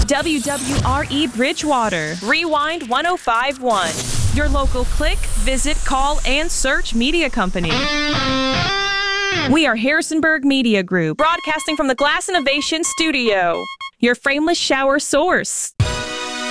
WWRE Bridgewater, Rewind 1051. Your local click, visit, call, and search media company. We are Harrisonburg Media Group, broadcasting from the Glass Innovation Studio, your frameless shower source.